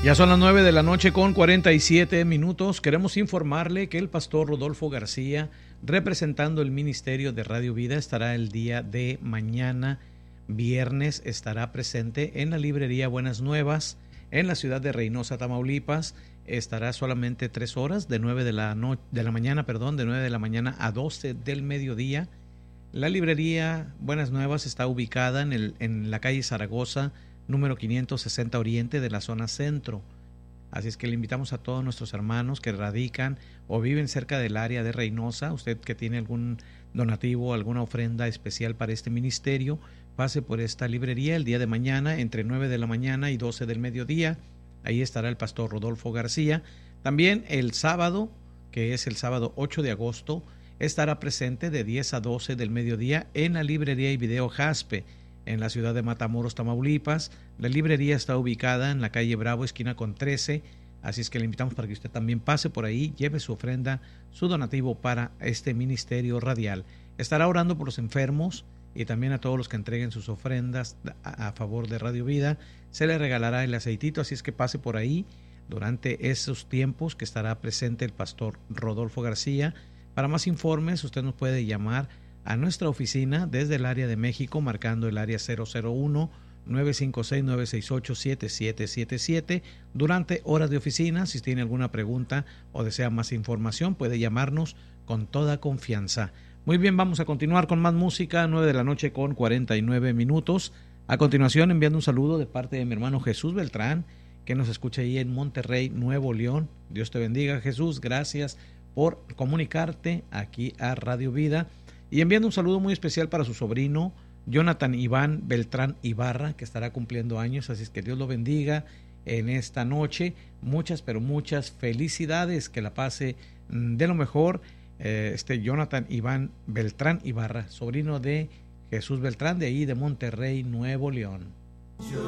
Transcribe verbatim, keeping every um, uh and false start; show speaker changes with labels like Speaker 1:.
Speaker 1: Ya son las nueve de la noche con cuarenta y siete minutos. Queremos informarle que el pastor Rodolfo García, representando el Ministerio de Radio Vida, estará el día de mañana, viernes, estará presente en la librería Buenas Nuevas, en la ciudad de Reynosa, Tamaulipas. Estará solamente tres horas, de nueve de la, no, de la mañana, perdón, de nueve de la mañana a doce del mediodía. La librería Buenas Nuevas está ubicada en, el, en la calle Zaragoza, número quinientos sesenta Oriente de la zona centro. Así es que le invitamos a todos nuestros hermanos que radican o viven cerca del área de Reynosa. Usted que tiene algún donativo, alguna ofrenda especial para este ministerio, pase por esta librería el día de mañana entre nueve de la mañana y doce del mediodía. Ahí estará el pastor Rodolfo García. También el sábado, que es el sábado ocho de agosto, estará presente de diez a doce del mediodía en la librería y video Jaspe, en la ciudad de Matamoros, Tamaulipas. La librería está ubicada en la calle Bravo, esquina con trece, así es que le invitamos para que usted también pase por ahí, lleve su ofrenda, su donativo para este ministerio radial. Estará orando por los enfermos y también a todos los que entreguen sus ofrendas a, a favor de Radio Vida. Se le regalará el aceitito, así es que pase por ahí durante esos tiempos que estará presente el pastor Rodolfo García. Para más informes, usted nos puede llamar a nuestra oficina desde el área de México, marcando el área cero cero uno, nueve cinco seis, nueve seis ocho, siete siete siete siete. Durante horas de oficina, si tiene alguna pregunta o desea más información, puede llamarnos con toda confianza. Muy bien, vamos a continuar con más música, nueve de la noche con cuarenta y nueve minutos. A continuación, enviando un saludo de parte de mi hermano Jesús Beltrán, que nos escucha ahí en Monterrey, Nuevo León. Dios te bendiga, Jesús. Gracias por comunicarte aquí a Radio Vida. Y enviando un saludo muy especial para su sobrino Jonathan Iván Beltrán Ibarra, que estará cumpliendo años, así es que Dios lo bendiga en esta noche. Muchas, pero muchas felicidades, que la pase de lo mejor. Eh, este Jonathan Iván Beltrán Ibarra, sobrino de Jesús Beltrán, de ahí de Monterrey, Nuevo León.